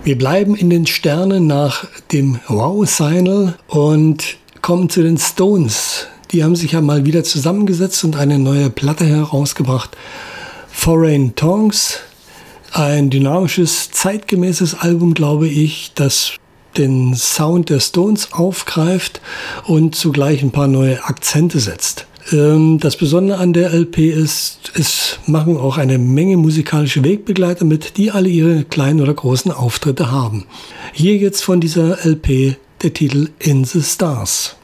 Wir bleiben in den Sternen nach dem Wow-Signal und kommen zu den Stones. Die haben sich ja mal wieder zusammengesetzt und eine neue Platte herausgebracht. Foreign Tongues, ein dynamisches, zeitgemäßes Album, glaube ich, das den Sound der Stones aufgreift und zugleich ein paar neue Akzente setzt. Das Besondere an der LP ist, es machen auch eine Menge musikalische Wegbegleiter mit, die alle ihre kleinen oder großen Auftritte haben. Hier jetzt von dieser LP der Titel In the Stars.